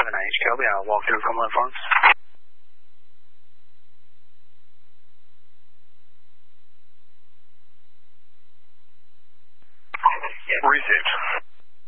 Kelby, I'll walk in from my farms. Received.